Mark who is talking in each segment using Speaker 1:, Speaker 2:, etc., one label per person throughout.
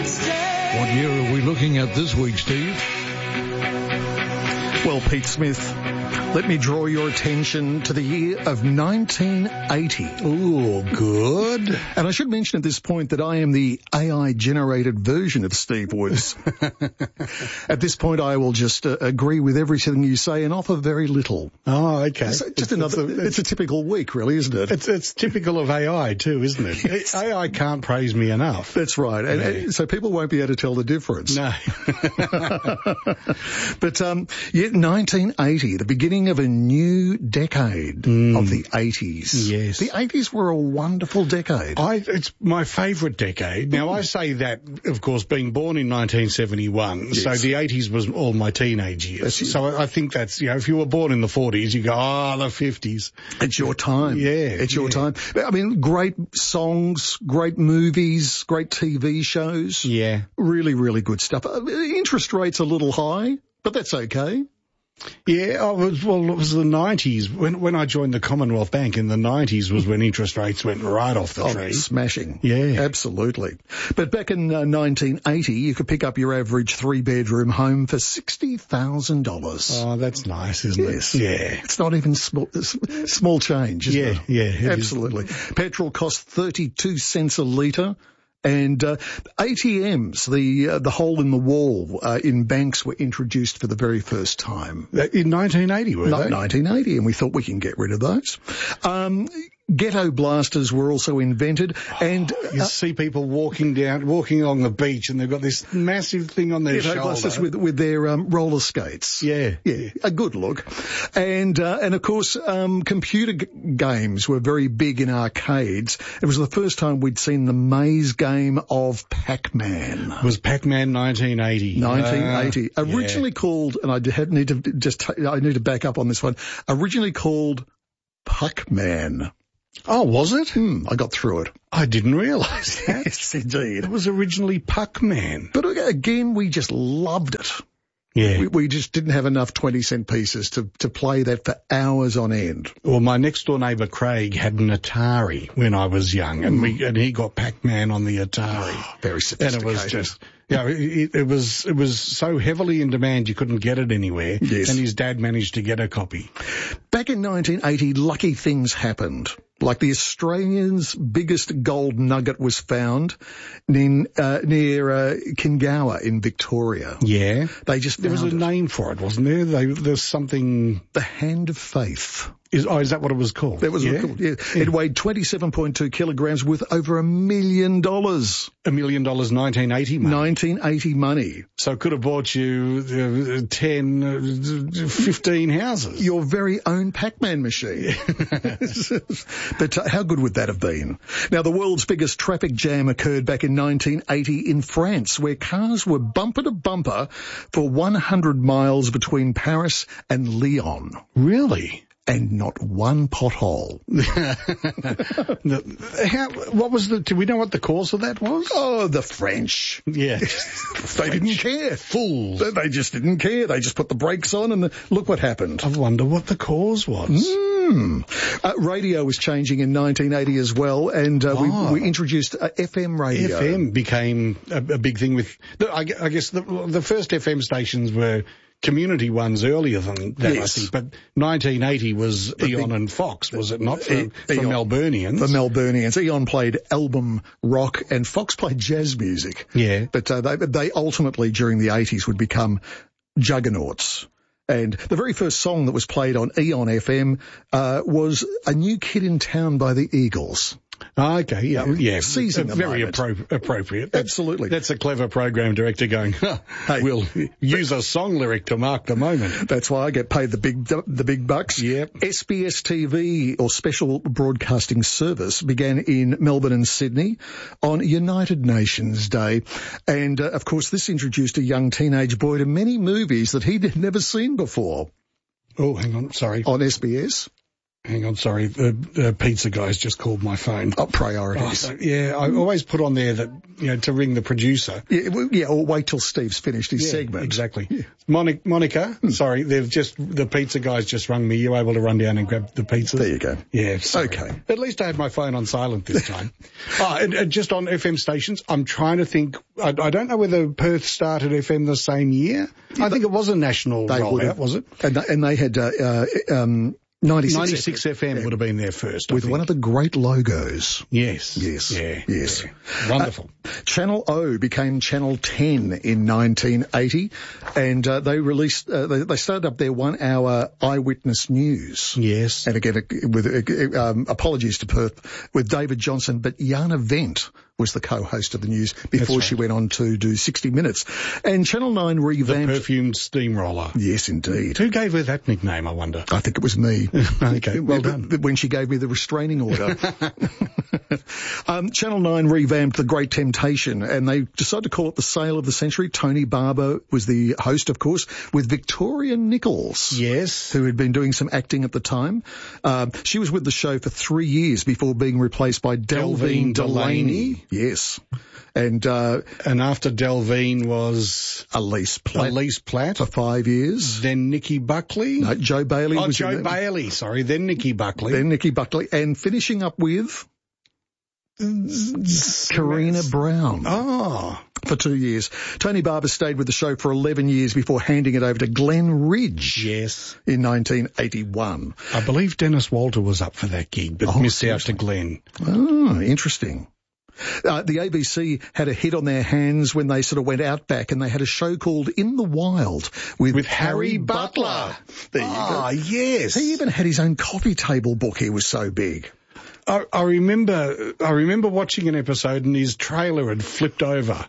Speaker 1: What year are we looking at this week, Steve?
Speaker 2: Well, Pete Smith, let me draw your attention to the year of 1980.
Speaker 1: Ooh, good.
Speaker 2: And I should mention at this point that I am the AI-generated version of Steve Woods. At this point, I will just agree with everything you say and offer very little.
Speaker 1: Oh, okay.
Speaker 2: So it's a typical week, really, isn't it?
Speaker 1: It's typical of AI too, isn't it? Yes. AI can't praise me enough.
Speaker 2: That's right. And so people won't be able to tell the difference.
Speaker 1: No.
Speaker 2: But, 1980, the beginning of a new decade of the 80s.
Speaker 1: Yes.
Speaker 2: The 80s were a wonderful decade.
Speaker 1: It's my favourite decade. Now, I say that, of course, being born in 1971,
Speaker 2: yes.
Speaker 1: So the 80s was all my teenage years. So I think that's, if you were born in the 40s, you go, the 50s.
Speaker 2: It's your time.
Speaker 1: Yeah.
Speaker 2: It's your time. I mean, great songs, great movies, great TV shows.
Speaker 1: Yeah.
Speaker 2: Really, really good stuff. Interest rates a little high, but that's okay.
Speaker 1: Yeah, it was the 90s. When I joined the Commonwealth Bank in the 90s was when interest rates went right off the tree.
Speaker 2: Smashing.
Speaker 1: Yeah.
Speaker 2: Absolutely. But back in 1980, you could pick up your average three-bedroom home for $60,000.
Speaker 1: Oh, that's nice, isn't it? Yeah.
Speaker 2: It's not even small change, is it?
Speaker 1: Yeah.
Speaker 2: Absolutely. Petrol cost 32 cents a litre. And ATMs, the hole in the wall in banks were introduced for the very first time.
Speaker 1: In 1980, were they?
Speaker 2: 1980, and we thought we can get rid of those. Ghetto blasters were also invented, and
Speaker 1: you see people walking along the beach, and they've got this massive thing on their shoulder.
Speaker 2: Ghetto blasters with their roller skates.
Speaker 1: Yeah,
Speaker 2: a good look. And of course, computer games were very big in arcades. It was the first time we'd seen the maze game of Pac-Man.
Speaker 1: Was Pac-Man 1980?
Speaker 2: 1980, originally called, and I need to back up on this one. Originally called Puckman.
Speaker 1: Oh, was it?
Speaker 2: I got through it.
Speaker 1: I didn't realise that.
Speaker 2: Yes, indeed.
Speaker 1: It was originally Puckman.
Speaker 2: But again, we just loved it.
Speaker 1: Yeah.
Speaker 2: We just didn't have enough 20-cent pieces to play that for hours on end.
Speaker 1: Well, my next-door neighbour, Craig, had an Atari when I was young, and he got Pac-Man on the Atari.
Speaker 2: Very sophisticated.
Speaker 1: And it was just... it was so heavily in demand you couldn't get it anywhere.
Speaker 2: Yes.
Speaker 1: And his dad managed to get a copy.
Speaker 2: Back in 1980, lucky things happened. Like the Australians' biggest gold nugget was found near Kingawa in Victoria.
Speaker 1: Yeah.
Speaker 2: There
Speaker 1: was a name for it, wasn't there? There's something...
Speaker 2: The Hand of Faith.
Speaker 1: Is that what it was called?
Speaker 2: That was what it was called, yeah. It weighed 27.2 kilograms worth over $1 million.
Speaker 1: $1 million 1980 money.
Speaker 2: 1980 money.
Speaker 1: So it could have bought you 10, 15 houses.
Speaker 2: Your very own Pac-Man machine. But how good would that have been? Now, the world's biggest traffic jam occurred back in 1980 in France, where cars were bumper to bumper for 100 miles between Paris and Lyon.
Speaker 1: Really?
Speaker 2: And not one pothole.
Speaker 1: Do we know what the cause of that was?
Speaker 2: Oh, the French.
Speaker 1: Yeah.
Speaker 2: They didn't care.
Speaker 1: Fools.
Speaker 2: They just didn't care. They just put the brakes on and look what happened.
Speaker 1: I wonder what the cause was.
Speaker 2: Radio was changing in 1980 as well, and we introduced FM radio.
Speaker 1: FM became a big thing with, I guess the first FM stations were community ones earlier than that,
Speaker 2: yes.
Speaker 1: I think. But 1980 was Eon and Fox, was it not, for Melburnians?
Speaker 2: The Melburnians. Eon played album rock and Fox played jazz music.
Speaker 1: Yeah.
Speaker 2: But they ultimately, during the 80s, would become juggernauts. And the very first song that was played on Eon FM was A New Kid in Town by the Eagles.
Speaker 1: Okay, yeah.
Speaker 2: Seizing the
Speaker 1: very
Speaker 2: moment.
Speaker 1: appropriate.
Speaker 2: Absolutely.
Speaker 1: That's a clever program director going, hey, we'll use a song lyric to mark the moment.
Speaker 2: That's why I get paid the big bucks.
Speaker 1: Yep.
Speaker 2: SBS TV, or Special Broadcasting Service, began in Melbourne and Sydney on United Nations Day. And, of course, this introduced a young teenage boy to many movies that he'd never seen before.
Speaker 1: Oh, hang on, sorry.
Speaker 2: On SBS.
Speaker 1: Hang on, sorry. The pizza guy's just called my phone.
Speaker 2: Oh, priorities.
Speaker 1: I always put on there that, to ring the producer.
Speaker 2: Yeah, or wait till Steve's finished his segment.
Speaker 1: Exactly. Yeah. Monica, sorry, the pizza guy's just rung me. You able to run down and grab the pizzas?
Speaker 2: There you go.
Speaker 1: Yeah, sorry.
Speaker 2: Okay.
Speaker 1: At least I had my phone on silent this time. And just on FM stations, I'm trying to think, I don't know whether Perth started FM the same year. I think it was a national rollout, was it?
Speaker 2: And they had 96
Speaker 1: FM would have been there first.
Speaker 2: With one of the great logos.
Speaker 1: Yes.
Speaker 2: Yeah.
Speaker 1: Wonderful.
Speaker 2: Channel O became Channel 10 in 1980, and they released, they started up their 1 hour eyewitness news.
Speaker 1: Yes.
Speaker 2: And again, with apologies to Perth, with David Johnson, but Jana Wendt was the co-host of the news before she went on to do 60 Minutes. And Channel 9 revamped...
Speaker 1: The perfumed steamroller.
Speaker 2: Yes, indeed.
Speaker 1: Who gave her that nickname, I wonder?
Speaker 2: I think it was me.
Speaker 1: Okay, well done.
Speaker 2: When she gave me the restraining order. Channel 9 revamped The Great Temptation, and they decided to call it The Sale of the Century. Tony Barber was the host, of course, with Victoria Nichols.
Speaker 1: Yes.
Speaker 2: Who had been doing some acting at the time. She was with the show for 3 years before being replaced by Delvene Delaney. Yes. And
Speaker 1: after Delvene was...
Speaker 2: Elise Platt. For 5 years.
Speaker 1: Then Nikki Buckley.
Speaker 2: No, Joe Bailey.
Speaker 1: Joe Bailey, sorry. Then Nikki Buckley.
Speaker 2: And finishing up with... Karina Brown.
Speaker 1: Oh.
Speaker 2: For 2 years. Tony Barber stayed with the show for 11 years before handing it over to Glenn Ridge.
Speaker 1: Yes.
Speaker 2: In 1981.
Speaker 1: I believe Dennis Walter was up for that gig, but missed out to Glenn.
Speaker 2: Oh, interesting. The ABC had a hit on their hands when they sort of went out back, and they had a show called In the Wild with Harry Butler. There you go.
Speaker 1: Ah, yes.
Speaker 2: He even had his own coffee table book. He was so big.
Speaker 1: I remember watching an episode and his trailer had flipped over.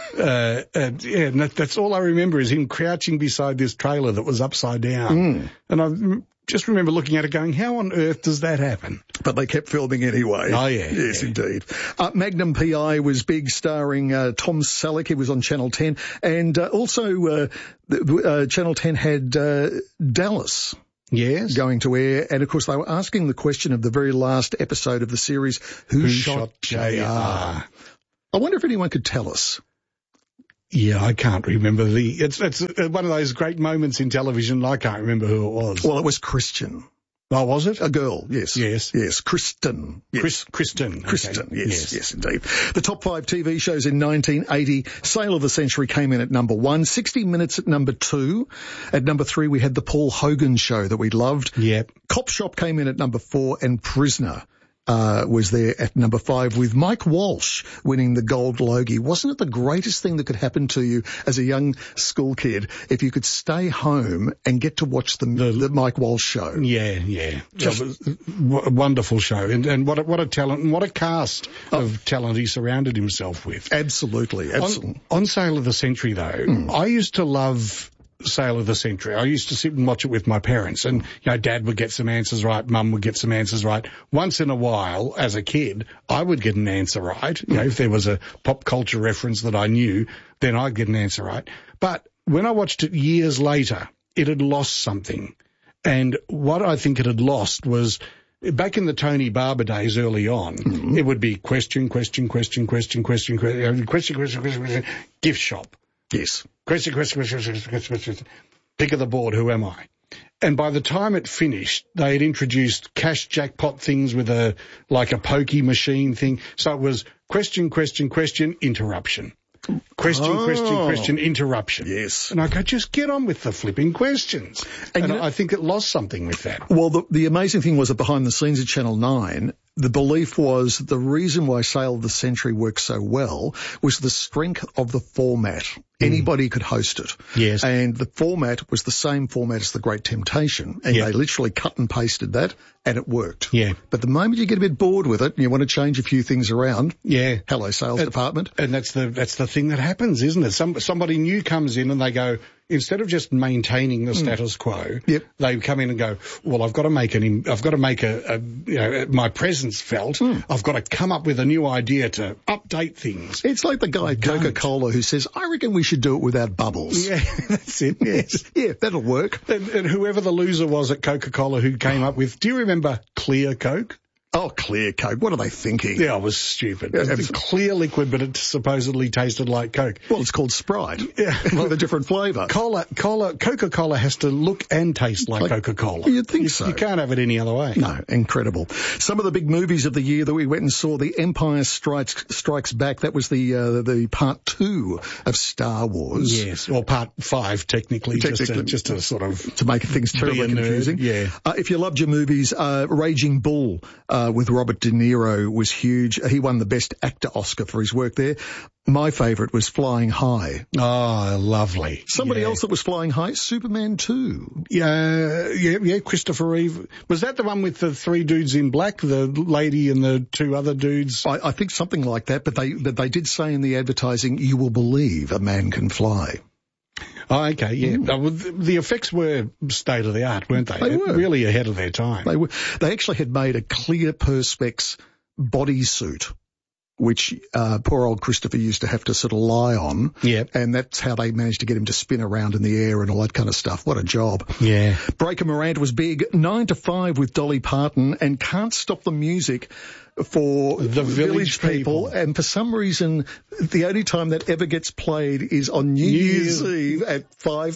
Speaker 1: And that's all I remember is him crouching beside this trailer that was upside down. And I just remember looking at it going, how on earth does that happen?
Speaker 2: But they kept filming anyway.
Speaker 1: Oh, yeah.
Speaker 2: Yes, indeed. Magnum P.I. was big, starring Tom Selleck. He was on Channel 10. And also Channel 10 had Dallas.
Speaker 1: Yes.
Speaker 2: Going to air. And, of course, they were asking the question of the very last episode of the series, who shot J.R.? I wonder if anyone could tell us.
Speaker 1: Yeah, I can't remember it's one of those great moments in television. I can't remember who it was.
Speaker 2: Well, it was Christian.
Speaker 1: Oh, was it?
Speaker 2: A girl, yes.
Speaker 1: Yes.
Speaker 2: Kristen. Yes.
Speaker 1: Kristen.
Speaker 2: Kristen, okay. Yes, indeed. The top 5 TV shows in 1980. Sale of the Century came in at number 1. 60 Minutes at number 2. At number 3, we had the Paul Hogan Show that we loved.
Speaker 1: Yep.
Speaker 2: Cop Shop came in at number 4, and Prisoner was there at number 5 with Mike Walsh winning the Gold Logie. Wasn't it the greatest thing that could happen to you as a young school kid if you could stay home and get to watch the Mike Walsh show?
Speaker 1: Yeah. Just a wonderful show. And what a talent and what a cast of talent he surrounded himself with.
Speaker 2: Absolutely.
Speaker 1: On Sale of the Century, though, I used to love Sale of the Century. I used to sit and watch it with my parents, and Dad would get some answers right, Mum would get some answers right. Once in a while, as a kid, I would get an answer right. If there was a pop culture reference that I knew, then I'd get an answer right. But when I watched it years later, it had lost something. And what I think it had lost was, back in the Tony Barber days early on, it would be question, gift shop.
Speaker 2: Yes.
Speaker 1: Question. Pick of the board, who am I? And by the time it finished, they had introduced cash jackpot things with a pokey machine thing. So it was question, interruption. Question, interruption.
Speaker 2: Yes.
Speaker 1: And I go, just get on with the flipping questions. And I think it lost something with that.
Speaker 2: Well, the amazing thing was that behind the scenes at Channel 9, the belief was the reason why Sale of the Century worked so well was the strength of the format. Anybody could host it.
Speaker 1: Yes.
Speaker 2: And the format was the same format as The Great Temptation. And they literally cut and pasted that, and it worked.
Speaker 1: Yeah.
Speaker 2: But the moment you get a bit bored with it and you want to change a few things around, hello, sales department.
Speaker 1: And that's the thing that happens, isn't it? Somebody new comes in and they go, instead of just maintaining the status quo, they come in and go, well, I've got to make my presence felt. I've got to come up with a new idea to update things.
Speaker 2: It's like the guy at Coca-Cola who says, I reckon we should do it without bubbles.
Speaker 1: Yeah, that's it. Yes.
Speaker 2: Yeah, that'll work.
Speaker 1: And whoever the loser was at Coca-Cola who came up with, do you remember Clear Coke?
Speaker 2: Oh, Clear Coke. What are they thinking?
Speaker 1: Yeah, it was stupid. It was clear liquid, but it supposedly tasted like Coke.
Speaker 2: Well, it's called Sprite.
Speaker 1: Yeah.
Speaker 2: With a different flavour.
Speaker 1: Coca-Cola has to look and taste like Coca-Cola.
Speaker 2: You'd think so.
Speaker 1: You can't have it any other way.
Speaker 2: No, incredible. Some of the big movies of the year that we went and saw, The Empire Strikes Back. That was the part 2 of Star Wars.
Speaker 1: Yes, or part 5 technically. Just to sort of
Speaker 2: to make things terribly confusing.
Speaker 1: Yeah.
Speaker 2: If you loved your movies, Raging Bull with Robert De Niro was huge. He won the Best Actor Oscar for his work there. My favourite was Flying High.
Speaker 1: Oh, lovely.
Speaker 2: Somebody else that was flying high, Superman 2.
Speaker 1: Yeah, Christopher Reeve. Was that the one with the 3 dudes in black, the lady and the 2 other dudes?
Speaker 2: I think something like that, but they did say in the advertising, you will believe a man can fly.
Speaker 1: Oh, okay, yeah. The effects were state of the art, weren't they?
Speaker 2: They were.
Speaker 1: Really ahead of their time.
Speaker 2: They were. They actually had made a clear perspex bodysuit, which poor old Christopher used to have to sort of lie on.
Speaker 1: Yeah.
Speaker 2: And that's how they managed to get him to spin around in the air and all that kind of stuff. What a job.
Speaker 1: Yeah.
Speaker 2: Breaker Morant was big. 9 to 5 with Dolly Parton, and Can't Stop the Music for
Speaker 1: the Village People.
Speaker 2: And for some reason, the only time that ever gets played is on New Year's Eve at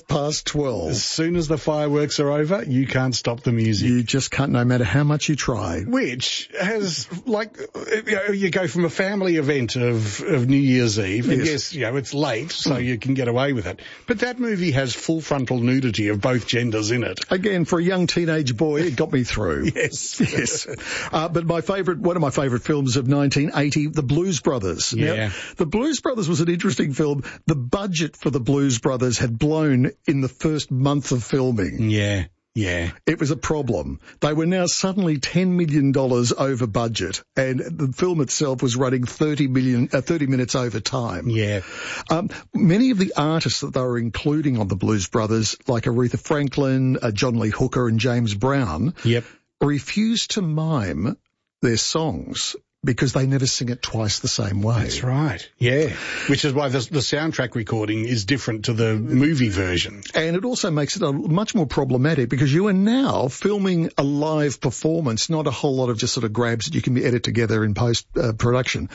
Speaker 2: 12:05.
Speaker 1: As soon as the fireworks are over, you can't stop the music.
Speaker 2: You just can't, no matter how much you try.
Speaker 1: Which has, like, you go from a family event of New Year's Eve, and yes, it's late, so you can get away with it. But that movie has full frontal nudity of both genders in it.
Speaker 2: Again, for a young teenage boy, it got me through.
Speaker 1: Yes.
Speaker 2: But one of my favourite films of 1980, The Blues Brothers.
Speaker 1: Yeah.
Speaker 2: Now, The Blues Brothers was an interesting film. The budget for The Blues Brothers had blown in the first month of filming.
Speaker 1: Yeah.
Speaker 2: It was a problem. They were now suddenly $10 million over budget, and the film itself was running 30 minutes over time.
Speaker 1: Yeah.
Speaker 2: Many of the artists that they were including on The Blues Brothers, like Aretha Franklin, John Lee Hooker and James Brown, refused to mime their songs because they never sing it twice the same way.
Speaker 1: That's right. Yeah. Which is why the soundtrack recording is different to the movie version.
Speaker 2: And it also makes it much more problematic because you are now filming a live performance, not a whole lot of just sort of grabs that you can edit together in post-production.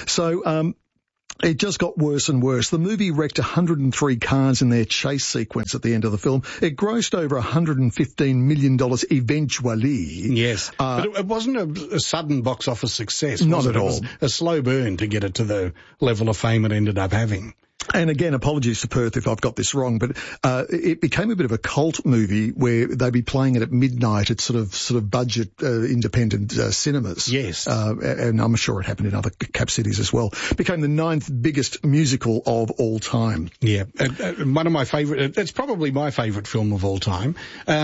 Speaker 2: So, it just got worse and worse. The movie wrecked 103 cars in their chase sequence at the end of the film. It grossed over $115 million eventually.
Speaker 1: Yes. But it wasn't a sudden box office success.
Speaker 2: Not at all.
Speaker 1: It was a slow burn to get it to the level of fame it ended up having.
Speaker 2: And again, apologies to Perth if I've got this wrong, but it became a bit of a cult movie where they'd be playing it at midnight at sort of budget independent cinemas.
Speaker 1: Yes.
Speaker 2: And I'm sure it happened in other cap cities as well. Became the 9th biggest musical of all time.
Speaker 1: Yeah. One of my favourite, it's probably my favourite film of all time.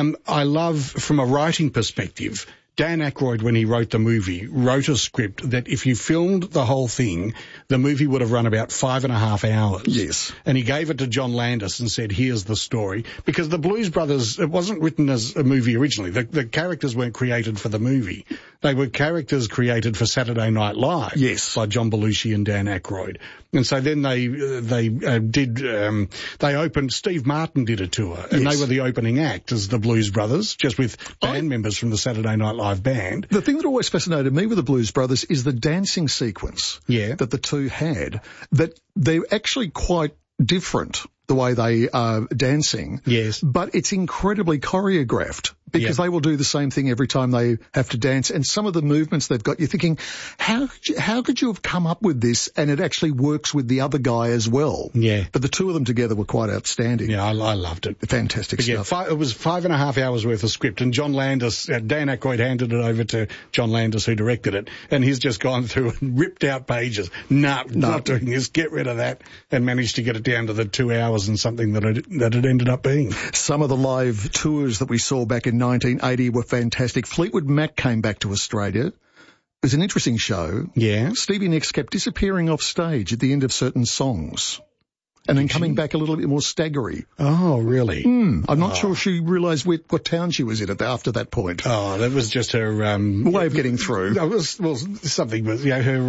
Speaker 1: I love, from a writing perspective, Dan Aykroyd, when he wrote the movie, wrote a script that if you filmed the whole thing, the movie would have run about 5.5 hours.
Speaker 2: Yes.
Speaker 1: And he gave it to John Landis and said, here's the story. Because the Blues Brothers, it wasn't written as a movie originally. The characters weren't created for the movie. They were characters created for Saturday Night Live.
Speaker 2: Yes.
Speaker 1: By John Belushi and Dan Aykroyd. And so then they opened, Steve Martin did a tour, and they were the opening act as the Blues Brothers, just with band members from the Saturday Night Live band.
Speaker 2: The thing that always fascinated me with the Blues Brothers is the dancing sequence that the two had, that they're actually quite different, the way they are dancing.
Speaker 1: Yes.
Speaker 2: But it's incredibly choreographed because they will do the same thing every time they have to dance. And some of the movements they've got, you're thinking, how could you have come up with this? And it actually works with the other guy as well.
Speaker 1: Yeah.
Speaker 2: But the two of them together were quite outstanding.
Speaker 1: Yeah, I loved it.
Speaker 2: Fantastic stuff.
Speaker 1: It was 5.5 hours worth of script, and John Landis, Dan Aykroyd handed it over to John Landis, who directed it, and he's just gone through and ripped out pages. Not doing this, get rid of that, and managed to get it down to the 2 hours and something that it ended up being.
Speaker 2: Some of the live tours that we saw back in 1980 were fantastic. Fleetwood Mac came back to Australia. It was an interesting show.
Speaker 1: Yeah.
Speaker 2: Stevie Nicks kept disappearing off stage at the end of certain songs. and then coming back a little bit more staggery.
Speaker 1: Oh, really?
Speaker 2: I'm not sure she realised what town she was in after that point.
Speaker 1: Oh, that was just her
Speaker 2: way of getting through.
Speaker 1: It was something, but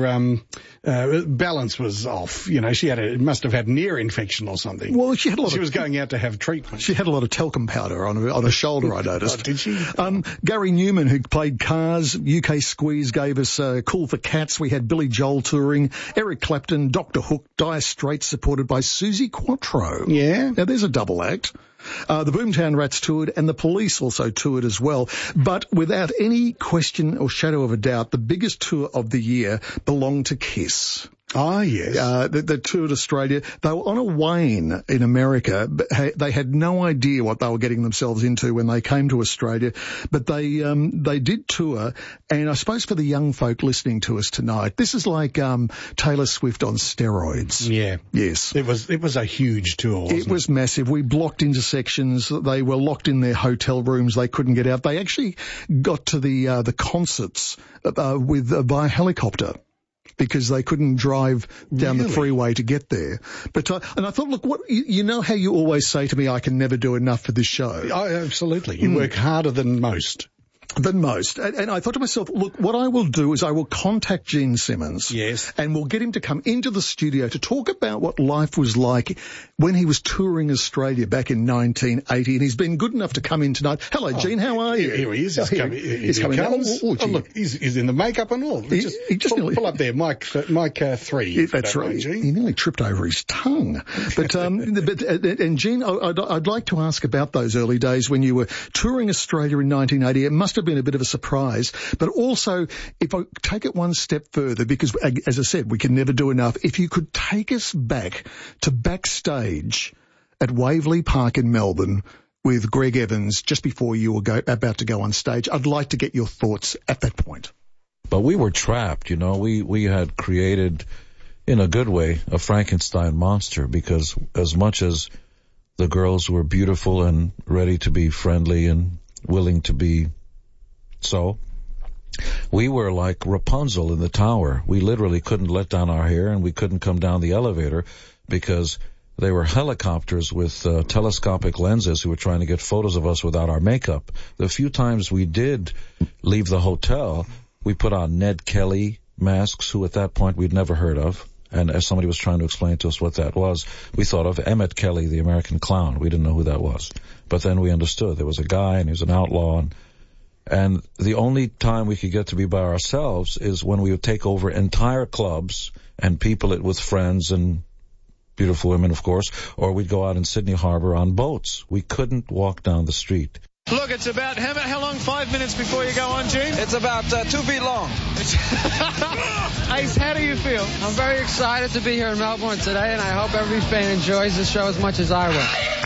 Speaker 1: her balance was off. She must have had an ear infection or something.
Speaker 2: Well, she was
Speaker 1: going out to have treatment.
Speaker 2: She had a lot of talcum powder on her shoulder, I noticed.
Speaker 1: Oh, did she?
Speaker 2: Gary Newman, who played Cars, UK Squeeze, gave us Cool for Cats. We had Billy Joel touring, Eric Clapton, Dr. Hook, Dire Straits, supported by Suzi Quatro.
Speaker 1: Yeah.
Speaker 2: Now, there's a double act. The Boomtown Rats toured, and the Police also toured as well. But without any question or shadow of a doubt, the biggest tour of the year belonged to Kiss.
Speaker 1: Ah, yes.
Speaker 2: They toured Australia. They were on a wane in America. But they had no idea what they were getting themselves into when they came to Australia. But they did tour. And I suppose for the young folk listening to us tonight, this is like Taylor Swift on steroids.
Speaker 1: Yeah.
Speaker 2: Yes.
Speaker 1: It was a huge tour, wasn't it?
Speaker 2: It was massive. We blocked into sections. They were locked in their hotel rooms. They couldn't get out. They actually got to the concerts by helicopter, because they couldn't drive down the freeway to get there. But and I thought, look, you know how you always say to me, I can never do enough for this show.
Speaker 1: Oh, absolutely. You work harder than most.
Speaker 2: And I thought to myself, look, what I will do is I will contact Gene Simmons.
Speaker 1: Yes.
Speaker 2: And we'll get him to come into the studio to talk about what life was like when he was touring Australia back in 1980. And he's been good enough to come in tonight. Hello, Gene, how are you?
Speaker 1: Here he is. He's
Speaker 2: coming.
Speaker 1: Oh, look, he's in the makeup and all. He just pull up there, Mic 3.
Speaker 2: That's right.
Speaker 1: Gene.
Speaker 2: He nearly tripped over his tongue. But, and Gene, I'd like to ask about those early days when you were touring Australia in 1980. It must have been a bit of a surprise, but also if I take it one step further, because as I said, we can never do enough. If you could take us back to backstage at Waverley Park in Melbourne with Greg Evans just before you were about to go on stage, I'd like to get your thoughts at that point.
Speaker 3: But we were trapped, we had created, in a good way, a Frankenstein monster, because as much as the girls were beautiful and ready to be friendly and willing to be so, we were like Rapunzel in the tower. We literally couldn't let down our hair, and we couldn't come down the elevator because they were helicopters with telescopic lenses who were trying to get photos of us without our makeup. The few times we did leave the hotel, we put on Ned Kelly masks, who at that point we'd never heard of. And as somebody was trying to explain to us what that was, we thought of Emmett Kelly, the American clown. We didn't know who that was. But then we understood. There was a guy, and he was an outlaw, and the only time we could get to be by ourselves is when we would take over entire clubs and people it with friends and beautiful women, of course, or we'd go out in Sydney Harbor on boats. We couldn't walk down the street.
Speaker 4: Look, it's about, how long, 5 minutes before you go on, Gene?
Speaker 5: It's about 2 feet long.
Speaker 4: Ace, how do you feel?
Speaker 6: I'm very excited to be here in Melbourne today, and I hope every fan enjoys the show as much as I will.